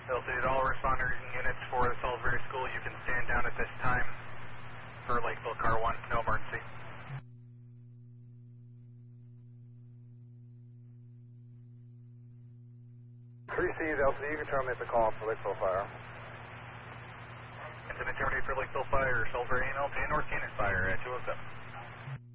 LCD to all responders and units for the Salisbury School. You can stand down at this time for Lakeville Car 1. No emergency. Received LCD, you can terminate the call for Lakeville Fire. Incident terminated for Lakeville Fire, Salisbury and LT North Cannon Fire at 207.